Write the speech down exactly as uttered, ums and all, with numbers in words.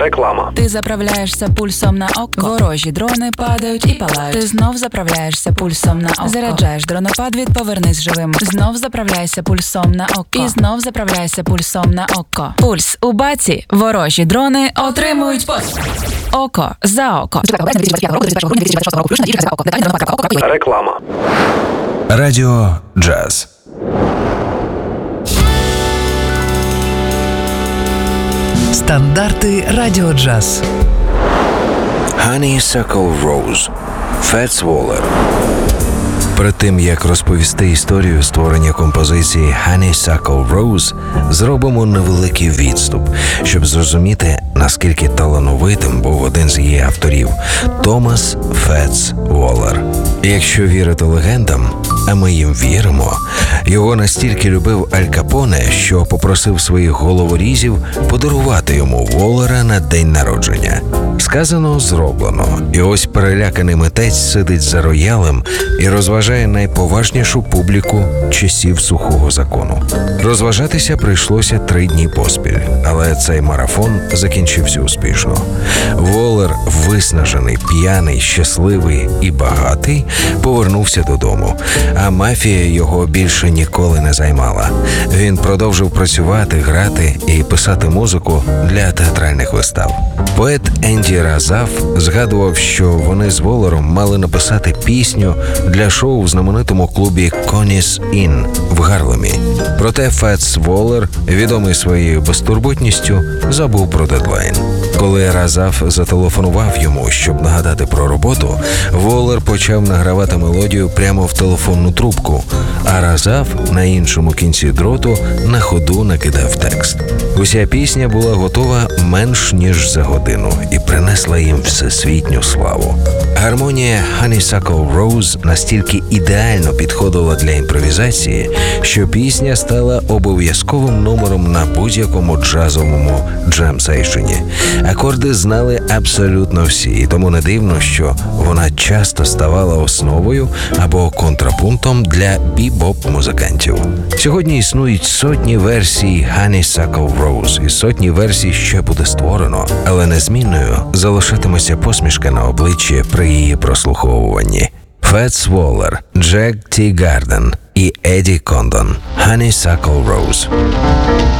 Реклама. Ти заправляєшся пульсом на око. Ворожі дрони падають і палають. Ти знов заправляєшся пульсом на око. Заряджаєш дронопад від повернись живим. Знов заправляйся пульсом на око. І знов заправляйся пульсом на око. Пульс у баці. Ворожі дрони отримують пос. Око за око. Реклама. Радіо Джаз. Стандарти Радіо Джаз. Honeysuckle Rose. Фетс Воллер. Перед тим, як розповісти історію створення композиції Honeysuckle Rose, зробимо невеликий відступ, щоб зрозуміти, наскільки талановитим був один з її авторів – Томас Фетс Воллер. Якщо вірити легендам, а ми їм віримо, його настільки любив Аль Капоне, що попросив своїх головорізів подарувати йому Воллера на день народження. Сказано – зроблено. І ось переляканий митець сидить за роялем і розважає найповажнішу публіку часів сухого закону. Розважатися прийшлося три дні поспіль, але цей марафон закінчився успішно. Воллер, виснажений, п'яний, щасливий і багатий, повернувся додому, а мафія його більше ніколи не займала. Він продовжив працювати, грати і писати музику для театральних вистав. Поет Енді Разаф згадував, що вони з Воллером мали написати пісню для шоу в знаменитому клубі Connie's Inn в Гарлемі. Проте Фетс Воллер, відомий своєю безтурботністю, забув про дедлайн. Коли Разаф зателефонував йому, щоб нагадати про роботу, Воллер почав награвати мелодію прямо в телефонну трубку, а Разаф на іншому кінці дроту на ходу накидав текст. Уся пісня була готова менш ніж за годину і принесла їм всесвітню славу. Гармонія Honeysuckle Rose настільки ідеально підходила для імпровізації, що пісня стала обов'язковим номером на будь-якому джазовому джем-сейшені. Акорди знали абсолютно всі, і тому не дивно, що вона часто ставала основою або контрапунктом для бібоп-музикантів. Сьогодні існують сотні версій Honeysuckle Rose, і сотні версій ще буде створено, але незмінною залишатиметься посмішка на обличчі при її прослуховуванні. Фетс Воллер, Джек Ті Гарден і Еді Кондон. Honeysuckle Rose.